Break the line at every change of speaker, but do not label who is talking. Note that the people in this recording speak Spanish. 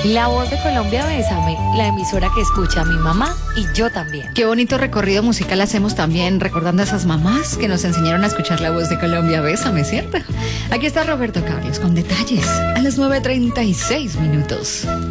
La Voz de Colombia, Bésame, la emisora que escucha a mi mamá y yo también.
Qué bonito recorrido musical hacemos también recordando a esas mamás que nos enseñaron a escuchar La Voz de Colombia, Bésame, ¿cierto? Aquí está Roberto Carlos con detalles a las 9:36 minutos.